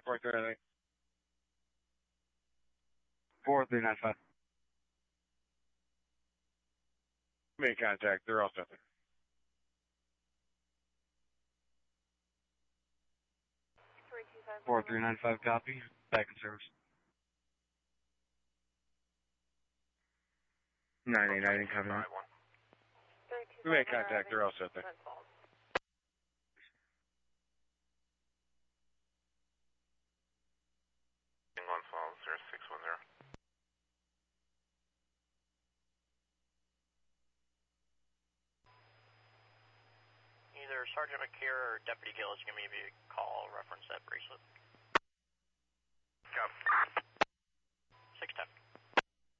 4-3. 4395. Make contact. They're all set there. 4395 copy. Back in service. 9890 copy. We made contact. They're all set there. England Falls 0610. Either Sergeant McKeer or Deputy Gillis, give me a call, reference that bracelet. Copy.